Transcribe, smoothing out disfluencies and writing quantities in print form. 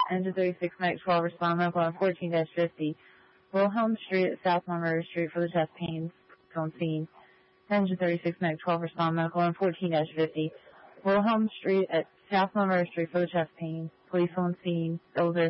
Engine 36, Medic 12, respond medical on 14-50. Wilhelm Street at South Monroe Street for the chest pains. On scene. Engine 36, Medic 12, respond medical on 14-50. Wilhelm Street at South Monroe Street for the chest pains. Police on scene.